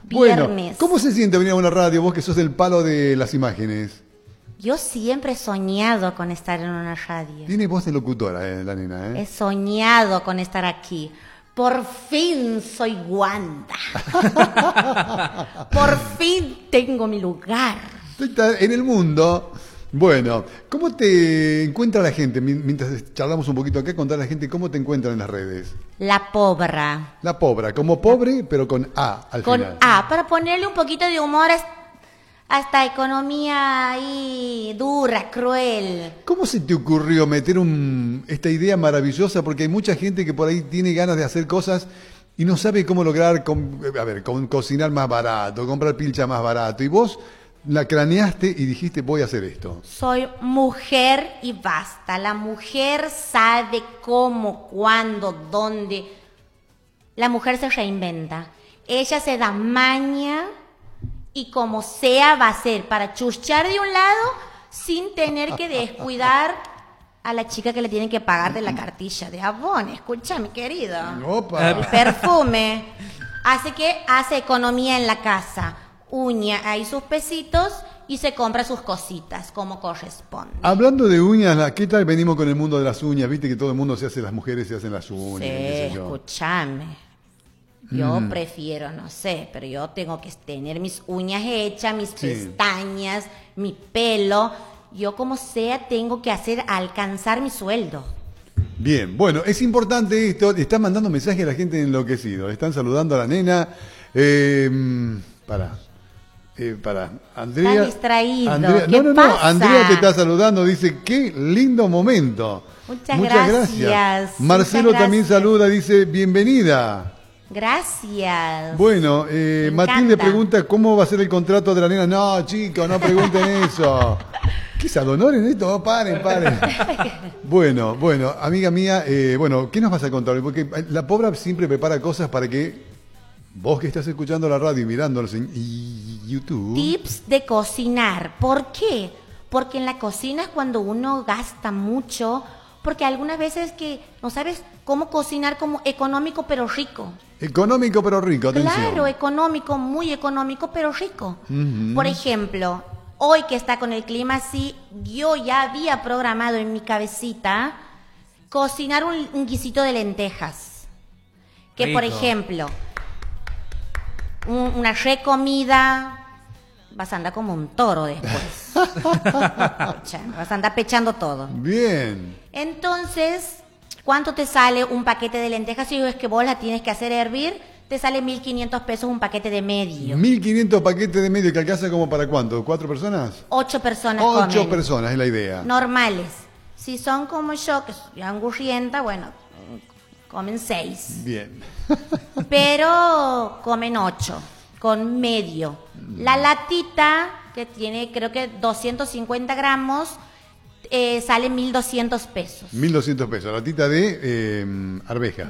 Bueno, Viernes. ¿cómo se siente venir a una radio, vos que sos del palo de las imágenes? Yo siempre he soñado con estar en una radio. Tiene voz de locutora, la nena, He soñado con estar aquí. Por fin soy Wanda. Por fin tengo mi lugar. Está en el mundo. Bueno, ¿cómo te encuentra la gente? Mientras charlamos un poquito acá, contar a la gente cómo te encuentran en las redes. La pobra. La pobra, como pobre, pero con A al Con final. A, para ponerle un poquito de humor a esta economía ahí dura, cruel. ¿Cómo se te ocurrió meter esta idea maravillosa? Porque hay mucha gente que por ahí tiene ganas de hacer cosas y no sabe cómo lograr, cocinar más barato, comprar pilcha más barato. Y vos la craneaste y dijiste, voy a hacer esto. Soy mujer y basta. La mujer sabe cómo, cuándo, dónde. La mujer se reinventa. Ella se da maña y como sea va a ser para chuchar de un lado sin tener que descuidar a la chica que le tienen que pagar de la cartilla de Avon. Escucha, mi querido. Opa. El perfume. Hace economía en la casa. Uña ahí sus pesitos y se compra sus cositas como corresponde. Hablando de uñas, ¿qué tal venimos con el mundo de las uñas? Viste que todo el mundo las mujeres se hacen las uñas. Sí, qué sé yo. escúchame. Yo prefiero, no sé, pero yo tengo que tener mis uñas hechas, mis pestañas, mi pelo. Yo como sea tengo que alcanzar mi sueldo. Bien, bueno, es importante esto. Están mandando mensajes a la gente enloquecido. Están saludando a la nena. Para Andrea. Está distraído. Andrea, ¿Qué no. pasa? Andrea te está saludando. Dice, qué lindo momento. Muchas gracias. Marcelo Muchas también gracias. saluda. Dice, bienvenida. Gracias. Bueno, Me Martín le encanta. pregunta cómo va a ser el contrato de la nena. No, chicos, no pregunten eso. ¿Qué es adonor en esto? Oh, paren. Bueno, amiga mía, ¿qué nos vas a contar? Porque la pobre siempre prepara cosas para que vos que estás escuchando la radio y mirándolos en YouTube. Tips de cocinar. ¿Por qué? Porque en la cocina es cuando uno gasta mucho, porque algunas veces que no sabes cómo cocinar como económico pero rico. Económico pero rico, atención. Claro, económico, muy económico pero rico. Ujú. Por ejemplo, hoy que está con el clima así, yo ya había programado en mi cabecita cocinar un guisito de lentejas. Que por Rico. ejemplo, una recomida, vas a andar como un toro después. Vas a andar pechando todo. Bien. Entonces, ¿cuánto te sale un paquete de lentejas? Si es que vos la tienes que hacer hervir, te sale 1.500 pesos un paquete de medio. 1.500 paquetes de medio que alcanza como para ¿cuánto? ¿4 personas? 8 personas 8 comen. personas es la idea. Normales. Si son como yo, que soy angurrienta, bueno, comen 6. Bien. Pero comen 8, con medio. La latita, que tiene creo que 250 gramos, sale 1.200 pesos. 1.200 pesos. La tita de arveja.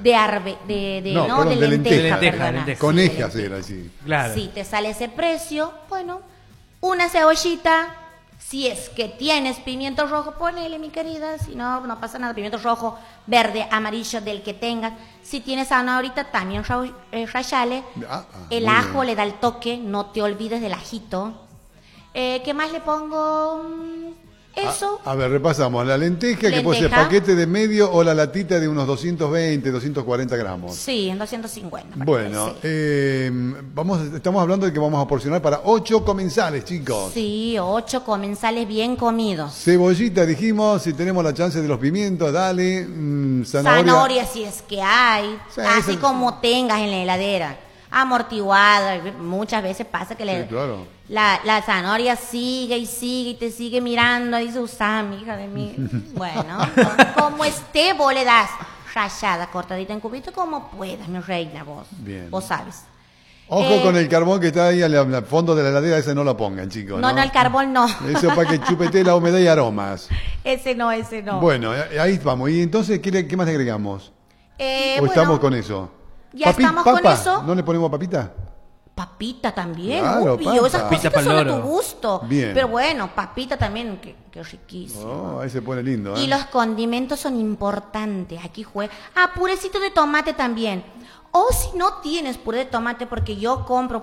De de lenteja, lenteja, perdona. lenteja. Conejas Sí, de era así. Claro. Sí, te sale ese precio. Bueno, una cebollita. Si es que tienes pimiento rojo, ponele, mi querida. Si no, no pasa nada. Pimiento rojo, verde, amarillo, del que tengas. Si tienes zanahoria, también rayale. El muy ajo bien. le da el toque. No te olvides del ajito. ¿Qué más le pongo? Eso. A ver, repasamos. La lenteja, que puede ser Lenteja. paquete de medio o la latita de unos 220, 240 gramos. Sí, en 250. Bueno, sí. estamos hablando de que vamos a porcionar para 8 comensales, chicos. Sí, 8 comensales bien comidos. Cebollita, dijimos, si tenemos la chance de los pimientos, dale. Zanahoria. Zanahoria si es que hay, Sí, así eso- como tengas en la heladera. Amortiguada, muchas veces pasa que Sí, claro. la zanahoria sigue y te sigue mirando y dice, mi hija de mí. Bueno, como esté, vos le das rallada, cortadita en cubito, como puedas, mi reina, vos. Bien. Vos sabes. Ojo con el carbón que está ahí al fondo de la heladera, ese no lo pongan, chicos. No, el carbón no. Eso para que chupete la humedad y aromas. Ese no. Bueno, ahí vamos. ¿Y entonces qué más le agregamos? ¿O Bueno, estamos con eso? ya estamos con papa, eso. ¿no le ponemos papita? Papita también, Claro, obvio, papa. esas Papita cositas son pa'l de tu loro. gusto. Bien. Pero bueno, papita también, que riquísimo. Oh, ahí se pone lindo, ¿eh? Y los condimentos son importantes, aquí juega. Purecito de tomate también. O si no tienes puré de tomate, porque yo compro